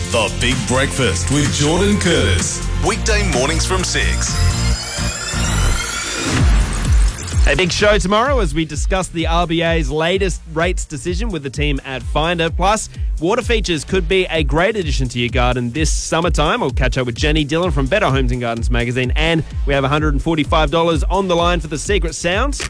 The Big Breakfast with Jordan Curtis. Weekday mornings from 6. A big show tomorrow as we discuss the RBA's latest rates decision with the team at Finder. Plus, water features could be a great addition to your garden this summertime. We'll catch up with Jenny Dillon from Better Homes and Gardens magazine. And we have $145 on the line for the secret sounds.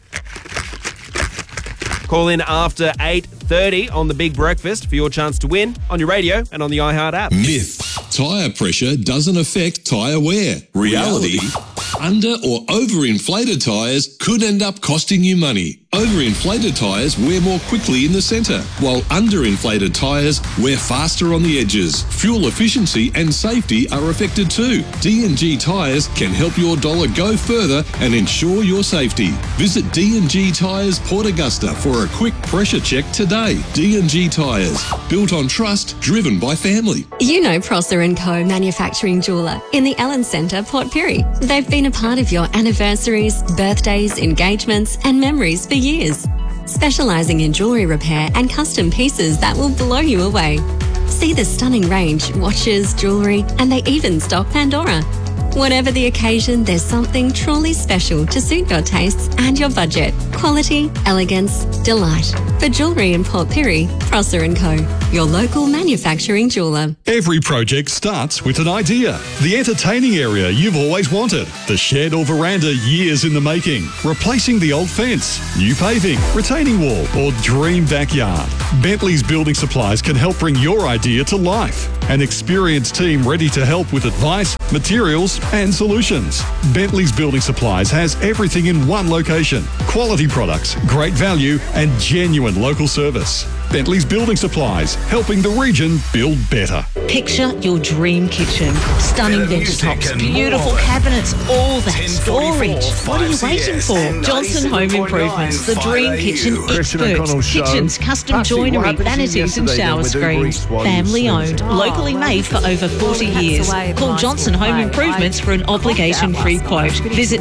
Call in after 8:30 on The Big Breakfast for your chance to win on your radio and on the iHeart app. Myth. Tyre pressure doesn't affect tyre wear. Reality. Under or overinflated tyres could end up costing you money. Overinflated tyres wear more quickly in the centre, while underinflated tyres wear faster on the edges. Fuel efficiency and safety are affected too. D&G Tyres can help your dollar go further and ensure your safety. Visit D&G Tyres Port Augusta for a quick pressure check today. D&G Tyres, built on trust, driven by family. You know Prosser & Co. Manufacturing Jeweller in the Ellen Centre, Port Pirie. They've been a part of your anniversaries, birthdays, engagements and memories for years. Specialising in jewellery repair and custom pieces that will blow you away. See the stunning range, watches, jewellery, and they even stock Pandora. Whatever the occasion, there's something truly special to suit your tastes and your budget. Quality, elegance, delight. For jewellery in Port Pirie, Prosser & Co. Your local manufacturing jeweller. Every project starts with an idea. The entertaining area you've always wanted. The shed or veranda years in the making. Replacing the old fence. New paving, retaining wall, or dream backyard. Bentley's Building Supplies can help bring your idea to life. An experienced team ready to help with advice, materials, and solutions. Bentley's Building Supplies has everything in one location. Quality products, great value, and genuine local service. Bentley's Building Supplies, helping the region build better. Picture your dream kitchen. Stunning benchtops, beautiful cabinets, all that storage. What are you waiting for? Johnson Home Improvements, the dream kitchen experts. Kitchens, custom joinery, vanities and shower screens. Family owned, locally made for over 40 years. Call Johnson Home Improvements for an obligation-free quote. Visit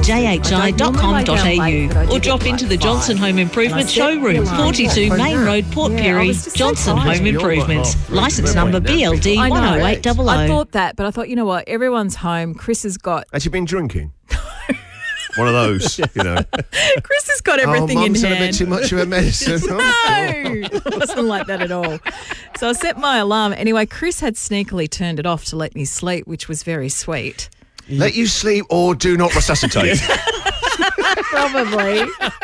jhi.com.au or drop into the Johnson Home Improvement showroom, 42 Main Road, Port Pirie. Johnson Home Improvements. Licence number BLD 10800. I thought that, but I thought, you know what? Everyone's home. Chris has got... Has she been drinking? One of those, you know. Chris has got everything in Mum's hand. had a bit too much of a medicine. No, it wasn't like that at all. So I set my alarm. Anyway, Chris had sneakily turned it off to let me sleep, which was very sweet. Let you sleep or do not resuscitate. Probably.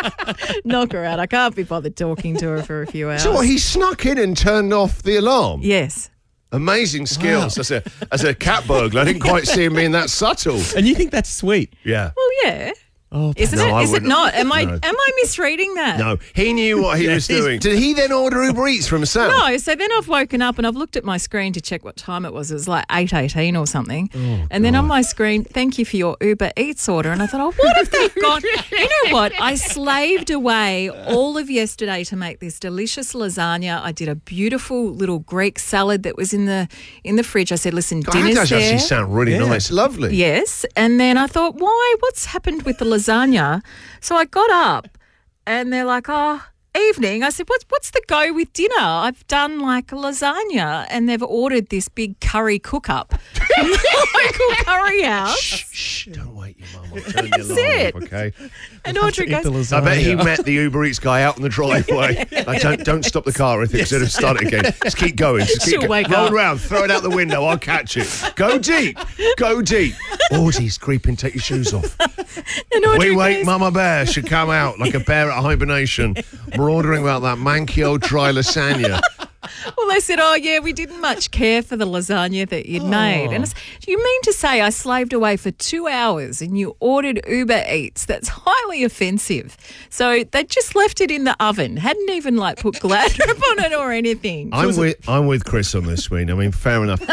Knock her out. I can't be bothered talking to her for a few hours. So what, he snuck in and turned off the alarm? Yes. Amazing skills. Wow. As a cat burglar, I didn't quite see him being that subtle. And you think that's sweet? Yeah. Well, yeah. Oh, Isn't no, it? Is it not? Am I No. misreading that? No, he knew what he was doing. Did he then order Uber Eats for himself? No, so then I've woken up and I've looked at my screen to check what time it was. It was like 8:18 or something. And then on my screen, thank you for your Uber Eats order. And I thought, oh, what have they got? You know what? I slaved away all of yesterday to make this delicious lasagna. I did a beautiful little Greek salad that was in the fridge. I said, listen, dinner's That does there. actually sound really nice. Lovely. Yes. And then I thought, why? What's happened with the lasagna? So I got up and they're like, oh, evening. I said, what's the go with dinner? I've done like a lasagna and they've ordered this big curry cook-up from the local curry house. Shh, don't wake your mum. I'll turn your That's alarm it. off, okay? And Audrey goes, I bet he met the Uber Eats guy out in the driveway. Like, don't stop the car or anything. Instead of start it again. Just keep going. Just keep She'll wake roll up. around, throw it out the window. I'll catch it. Go deep. Go deep. Audrey's creeping. Take your shoes off. and Audrey We wait, goes, Mama Bear should come out like a bear at hibernation. We're ordering about that manky old dry lasagna. well, they said, oh, yeah, we didn't much care for the lasagna that you'd made. And I said, do you mean to say I slaved away for 2 hours and you ordered Uber Eats? That's highly offensive. So they just left it in the oven. Hadn't even like put glad wrap on it or anything. I'm with Chris on this, Sween. I mean, fair enough.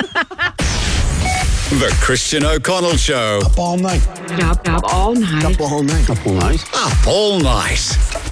The Christian O'Connell Show. Up all night. Up all night. Up all night. Up all night.